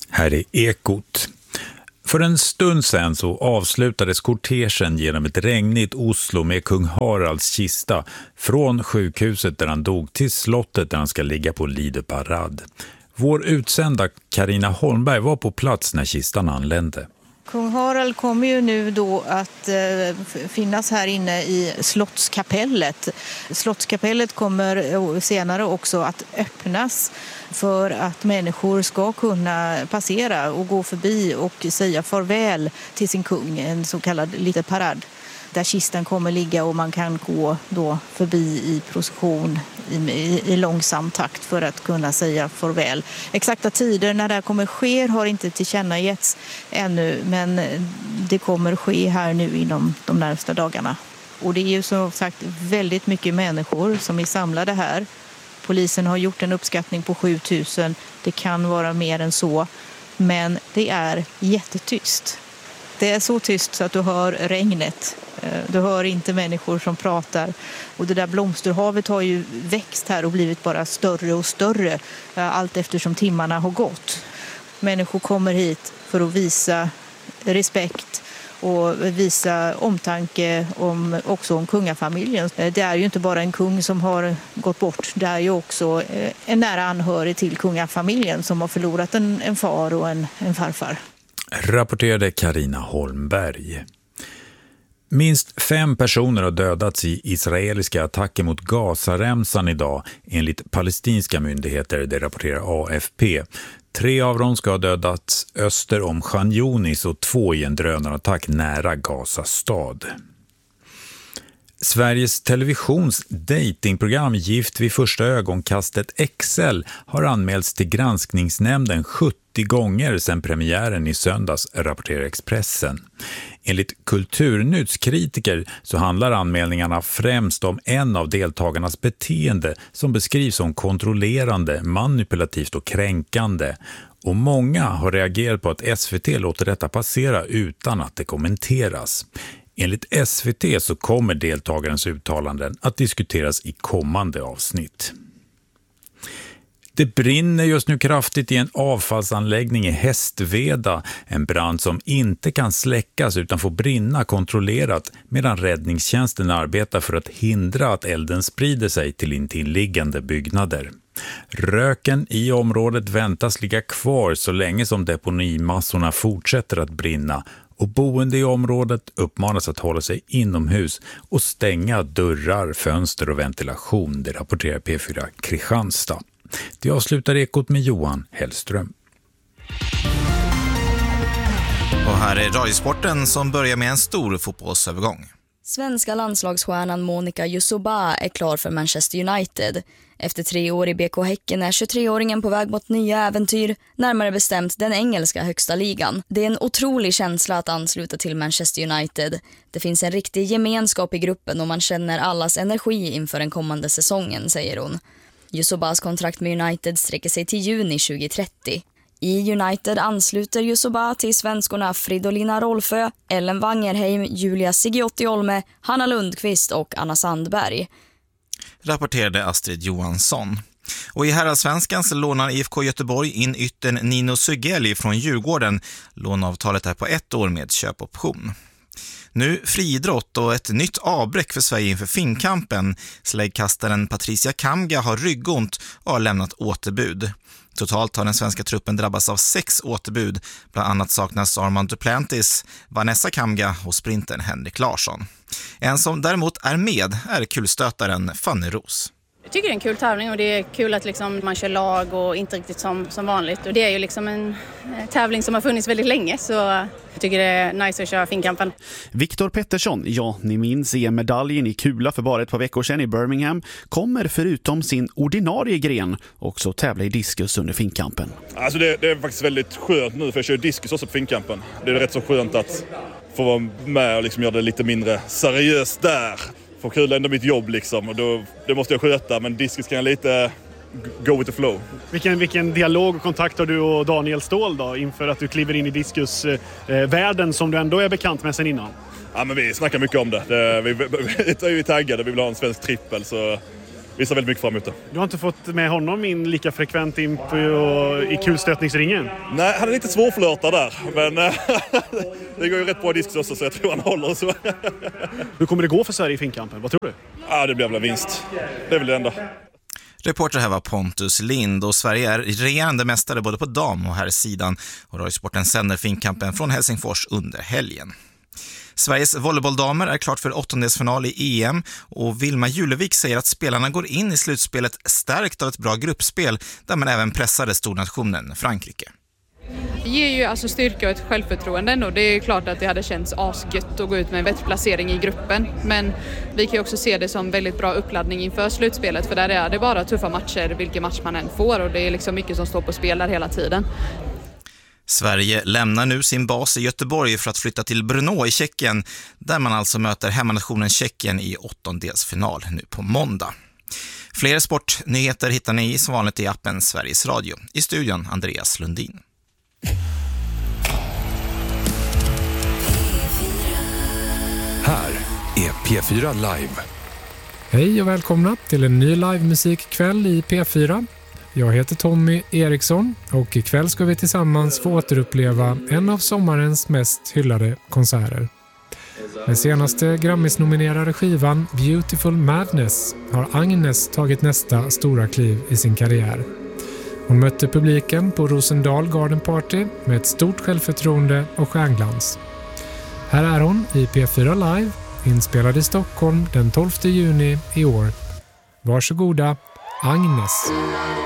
Här är Ekot. För en stund sedan så avslutades kortegen genom ett regnigt Oslo med kung Haralds kista från sjukhuset där han dog till slottet där han ska ligga på Lideparad. Vår utsända Carina Holmberg var på plats när kistan anlände. Kung Harald kommer ju nu då att finnas här inne i Slottskapellet. Slottskapellet kommer senare också att öppnas för att människor ska kunna passera och gå förbi och säga farväl till sin kung, en så kallad Lideparad. Där kistan kommer ligga och man kan gå då förbi i procession i långsam takt för att kunna säga farväl. Exakta tider när det här kommer ske har inte tillkännagetts ännu, men det kommer ske här nu inom de närmaste dagarna. Och det är ju som sagt väldigt mycket människor som är samlade här. Polisen har gjort en uppskattning på 7000. Det kan vara mer än så, men det är jättetyst. Det är så tyst så att du hör regnet. Du hör inte människor som pratar. Och det där blomsterhavet har ju växt här och blivit bara större och större allt eftersom timmarna har gått. Människor kommer hit för att visa respekt och visa omtanke också om kungafamiljen. Det är ju inte bara en kung som har gått bort. Det är ju också en nära anhörig till kungafamiljen som har förlorat en far och en farfar. Rapporterade Carina Holmberg. Minst 5 personer har dödats i israeliska attacker mot Gazaremsan idag, enligt palestinska myndigheter, det rapporterar AFP. 3 av dem ska ha dödats öster om Khan Yunis och 2 i en drönarattack nära Gazas stad. Sveriges Televisions datingprogram Gift vid första ögonkastet XL har anmälts till granskningsnämnden 70 gånger sedan premiären i söndags, rapporterar Expressen. Enligt Kulturnytts kritiker så handlar anmälningarna främst om en av deltagarnas beteende som beskrivs som kontrollerande, manipulativt och kränkande. Och många har reagerat på att SVT låter detta passera utan att det kommenteras. Enligt SVT så kommer deltagarens uttalanden att diskuteras i kommande avsnitt. Det brinner just nu kraftigt i en avfallsanläggning i Hästveda, en brand som inte kan släckas utan får brinna kontrollerat medan räddningstjänsten arbetar för att hindra att elden sprider sig till intilliggande byggnader. Röken i området väntas ligga kvar så länge som deponimassorna fortsätter att brinna och boende i området uppmanas att hålla sig inomhus och stänga dörrar, fönster och ventilation, det rapporterar P4 Kristianstad. Det avslutar Ekot med Johan Hellström. Och här är radiosporten som börjar med en stor fotbollsövergång. Svenska landslagsstjärnan Monica Jusoba är klar för Manchester United. Efter 3 år i BK Häcken är 23-åringen på väg mot nya äventyr, närmare bestämt den engelska högsta ligan. Det är en otrolig känsla att ansluta till Manchester United. Det finns en riktig gemenskap i gruppen och man känner allas energi inför den kommande säsongen, säger hon. Jusobas kontrakt med United sträcker sig till juni 2030. I United ansluter Jusoba till svenskorna Fridolina Rolfö, Ellen Wangerheim, Julia Sigiotti Olme, Hanna Lundqvist och Anna Sandberg. Rapporterade Astrid Johansson. Och i herrallsvenskan så lånar IFK Göteborg in yttern Nino Sugeli från Djurgården. Lånavtalet är på 1 år med köpoption. Nu friidrott och ett nytt avbräck för Sverige inför Finnkampen. Släggkastaren Patricia Kamga har ryggont och har lämnat återbud. Totalt har den svenska truppen drabbats av 6 återbud. Bland annat saknas Armand Duplantis, Vanessa Kamga och sprintern Henrik Larsson. En som däremot är med är kulstötaren Fanny Ros. Jag tycker det är en kul tävling och det är kul att liksom man kör lag och inte riktigt som vanligt. Och det är ju liksom en tävling som har funnits väldigt länge, så jag tycker det är nice att köra Finnkampen. Viktor Pettersson, ja, ni minns EM-medaljen i kula för bara ett par veckor sedan i Birmingham, kommer förutom sin ordinarie gren också tävla i diskus under Finnkampen. Alltså det är faktiskt väldigt skönt nu, för jag kör diskus också på Finnkampen. Det är rätt så skönt att få vara med och liksom göra det lite mindre seriöst där. Få kul ändå mitt jobb liksom, och det måste jag sköta, men diskus kan jag lite go with the flow. Vilken dialog och kontakt har du och Daniel Ståhl då inför att du kliver in i diskusvärlden som du ändå är bekant med sen innan? Ja, men vi snackar mycket om det. Vi är ju taggade, vi vill ha en svensk trippel, så vi ser väldigt mycket fram emot det. Du har inte fått med honom in lika frekvent in i kulstötningsringen? Nej, han är lite svårflörtad där, men det går ju rätt bra diskus också, så jag tror han håller så. Hur kommer det gå för Sverige i finkampen? Vad tror du? Ja, det blir väl en vinst. Det är väl det enda. Reporter här var Pontus Lind och Sverige är regerande mästare både på dam- och herrsidan och Radiosporten sänder finkampen från Helsingfors under helgen. Sveriges volleybolldamer är klart för åttondelsfinal i EM och Vilma Julevik säger att spelarna går in i slutspelet stärkt av ett bra gruppspel där man även pressade stornationen Frankrike. Det ger ju alltså styrka och ett självförtroende och det är klart att det hade känts asgött att gå ut med en vettig placering i gruppen. Men vi kan ju också se det som väldigt bra uppladdning inför slutspelet för där är det bara tuffa matcher vilken match man än får och det är liksom mycket som står på spel där hela tiden. Sverige lämnar nu sin bas i Göteborg för att flytta till Brno i Tjeckien där man alltså möter hemmanationen Tjeckien i åttondelsfinal nu på måndag. Fler sportnyheter hittar ni som vanligt i appen Sveriges Radio. I studion Andreas Lundin. Här är P4 Live. Hej och välkomna till en ny livemusikkväll i P4. Jag heter Tommy Eriksson och ikväll ska vi tillsammans få återuppleva en av sommarens mest hyllade konserter. Den senaste Grammis-nominerade skivan Beautiful Madness har Agnes tagit nästa stora kliv i sin karriär. Hon mötte publiken på Rosendal Garden Party med ett stort självförtroende och stjärnglans. Här är hon i P4 Live, inspelad i Stockholm den 12 juni i år. Varsågoda, Agnes.